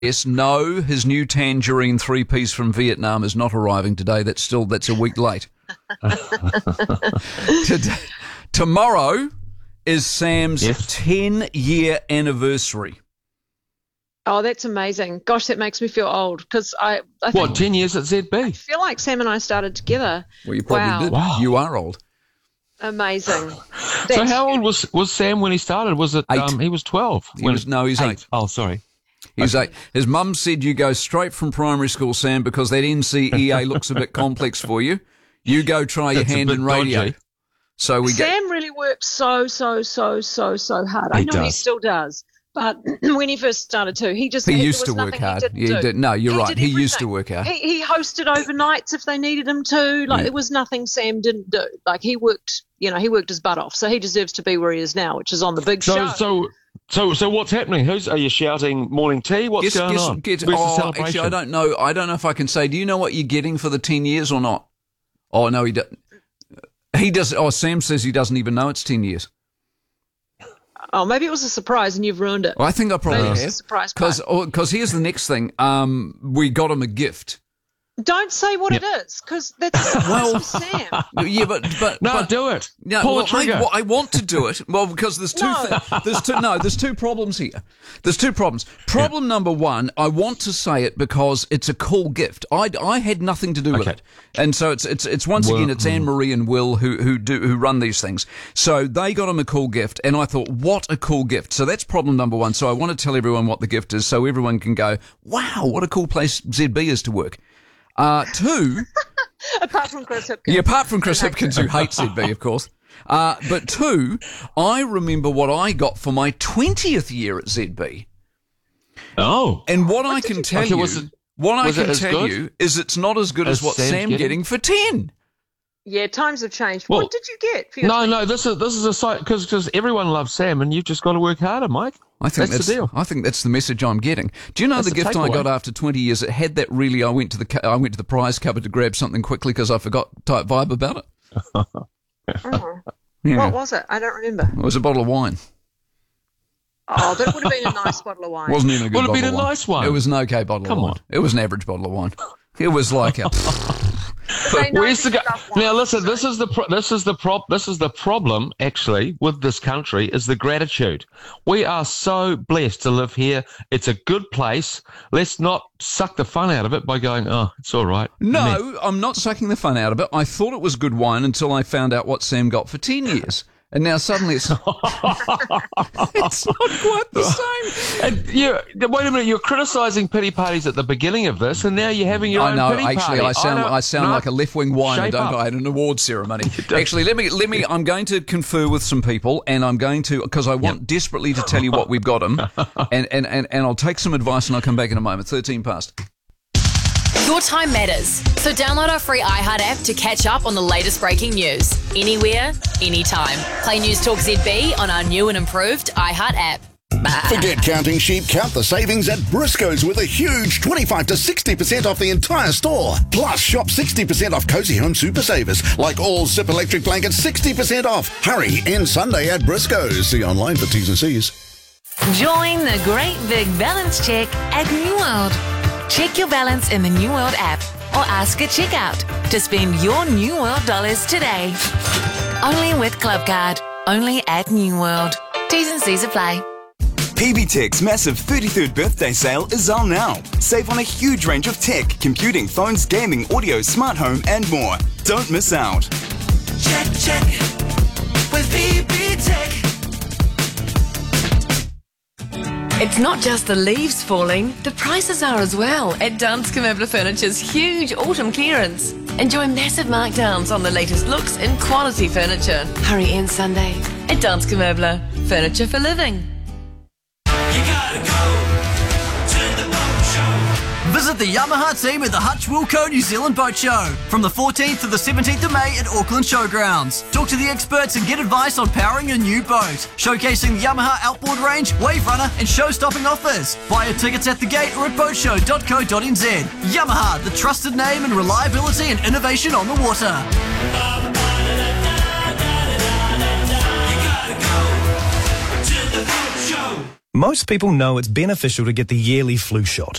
Yes, no, his new tangerine three-piece from Vietnam is not arriving today. That's a week late. Tomorrow is Sam's 10-year anniversary. Oh, that's amazing. Gosh, that makes me feel old because I think... What, 10 years at ZB? I feel like Sam and I started together. Well, you probably did. Wow. You are old. Amazing. So how old was Sam when he started? Was it 8? He was 12. He's 8. Oh, sorry. He's 8. His mum said you go straight from primary school, Sam, because that NCEA looks a bit complex for you. You go try your hand in radio. Dodgy. So Sam really works so hard. I know he still does. But when he first started too, he used to work hard. No, you're right. He used to work hard. He hosted overnights if they needed him to. There was nothing Sam didn't do. Like he worked his butt off. So he deserves to be where he is now, which is on the big show. So what's happening? Are you shouting morning tea? What's going on? Where's the celebration? Actually, I don't know. I don't know if I can say. Do you know what you're getting for the 10 years or not? Oh no, he doesn't. He does. Oh, Sam says he doesn't even know it's 10 years. Oh, maybe it was a surprise and you've ruined it. Well, I think I probably have. Surprise because here's the next thing. We got him a gift. Don't say what it is, because that's Sam. Yeah, but do it. No, Pull the trigger. I want to do it. Well, because there's two problems here. There's two problems. Problem number one, I want to say it because it's a cool gift. I had nothing to do with it, and so it's once again it's Anne Marie and Will who run these things. So they got him a cool gift, and I thought, what a cool gift. So that's problem number one. So I want to tell everyone what the gift is, so everyone can go, wow, what a cool place ZB is to work. Two, apart from Chris Hipkins. Yeah, apart from Chris Hipkins, who hates ZB, of course. But two, I remember what I got for my 20th year at ZB. Oh. And what I can tell you is it's not as good as what Sam's getting for 10. Yeah, times have changed. What did you get? For your no. This is a site because everyone loves Sam, and you've just got to work harder, Mike. I think that's the deal. I think that's the message I'm getting. Do you know the gift I got after 20 years? It had that really. I went to the prize cupboard to grab something quickly because I forgot type vibe about it. Yeah. What was it? I don't remember. It was a bottle of wine. Oh, that would have been a nice bottle of wine. Wasn't even a good bottle of wine. Would have been a nice one. It was an okay bottle of wine. It was an average bottle of wine. It was like a. Where's the now? Listen, this is the problem actually with this country is the gratitude. We are so blessed to live here. It's a good place. Let's not suck the fun out of it by going, oh, it's all right. No, I'm not sucking the fun out of it. I thought it was good wine until I found out what Sam got for 10 years. And now suddenly it's not quite the same. And wait a minute, you're criticising pity parties at the beginning of this, and now you're having your own pity party. Actually, I sound like a left-wing whiner, don't I, at an award ceremony. Actually, let me. I'm going to confer with some people, and I'm going to because I want desperately to tell you what we've got them, and I'll take some advice, and I'll come back in a moment. 13 past. Your time matters, so download our free iHeart app to catch up on the latest breaking news. Anywhere, anytime. Play News Talk ZB on our new and improved iHeart app. Forget counting sheep, count the savings at Briscoe's with a huge 25 to 60% off the entire store. Plus, shop 60% off Cozy Home Super Savers, like all Zip electric blankets, 60% off. Hurry, end Sunday at Briscoe's. See online for T's and C's. Join the Great Big Balance Check at New World. Check your balance in the New World app or ask at checkout to spend your New World dollars today. Only with Clubcard. Only at New World. T's and C's apply. PB-Tech's massive 33rd birthday sale is on now. Save on a huge range of tech, computing, phones, gaming, audio, smart home and more. Don't miss out. Check with PB-Tech. It's not just the leaves falling, the prices are as well at Danske Møbler Furniture's huge autumn clearance. Enjoy massive markdowns on the latest looks in quality furniture. Hurry in Sunday at Danske Møbler, furniture for living. You gotta go to the boat show. Visit the Yamaha team at the Hutch Wilco New Zealand Boat Show from the 14th to the 17th of May at Auckland Showgrounds. Talk to the experts and get advice on powering a new boat. Showcasing the Yamaha outboard range, wave runner and show-stopping offers. Buy your tickets at the gate or at boatshow.co.nz. Yamaha, the trusted name in reliability and innovation on the water. Most people know it's beneficial to get the yearly flu shot.